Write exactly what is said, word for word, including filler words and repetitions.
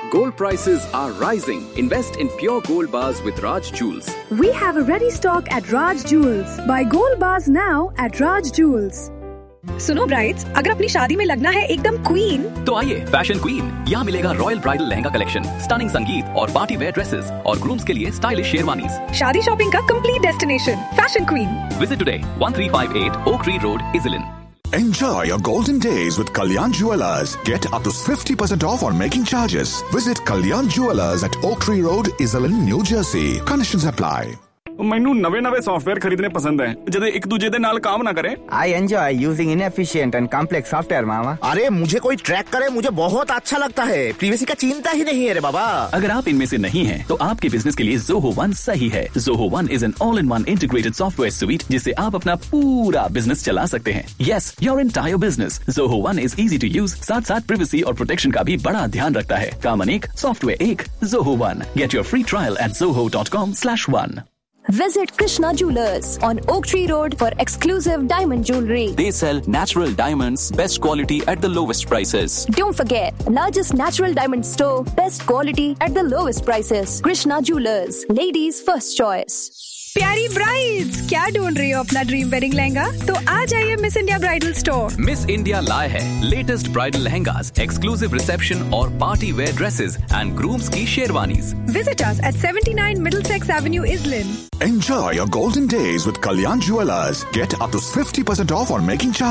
Gold prices are rising. Invest in pure gold bars with Raj Jewels. We have a ready stock at Raj Jewels. Buy gold bars now at Raj Jewels. सुनो brides, अगर अपनी शादी में लगना है एकदम queen, तो आइए फैशन क्वीन। यहाँ मिलेगा royal bridal lehenga collection, stunning संगीत और पार्टी वेयर ड्रेसेस और ग्रूम्स के लिए स्टाइलिश शेरवानीज। शादी शॉपिंग का complete destination fashion queen. Visit today one three five eight Oak Tree Road, Iselin. Enjoy your golden days with Kalyan Jewellers. Get up to fifty percent off on making charges. Visit Kalyan Jewellers at Oak Tree Road, Iselin, New Jersey. Conditions apply. ਮੈਨੂੰ ਨਵੇਂ ਨਵੇਂ software ਖਰੀਦਣੇ ਪਸੰਦ ਹੈ ਜਦੋਂ ਇੱਕ ਦੂਜੇ ਦੇ ਨਾਲ काम ना करे। I enjoy using inefficient and complex software, मामा। अरे मुझे कोई ट्रैक करे मुझे बहुत अच्छा लगता है। प्रीवियसी का चिंता ही नहीं है रे बाबा। अगर आप इनमें से नहीं हैं, तो आपके बिजनेस के लिए Zoho One सही है। Zoho One is an all-in-one integrated software suite जिससे आप अपना पूरा बिजनेस चला सकते हैं। Yes, your entire business. Zoho One is easy to use, साथ साथ privacy और प्रोटेक्शन का भी बड़ा ध्यान रखता है। काम अनेक, सॉफ्टवेयर एक, Zoho One. Get your free trial at zoho dot com slash one. Visit Krishna Jewelers on Oak Tree Road for exclusive diamond jewelry. They sell natural diamonds, best quality at the lowest prices. Don't forget, largest natural diamond store, best quality at the lowest prices. Krishna Jewelers, ladies' first choice. प्यारी brides, क्या ढूंढ रही हो अपना dream wedding lehenga? तो आ जाइए miss India bridal store. Miss India लाए है latest bridal lehengas, exclusive reception और party wear dresses and grooms की sherwanis. Visit us at seventy-nine Middlesex Avenue, Iselin. Enjoy your golden days with Kalyan Jewellers. Get up to fifty percent off on making charges.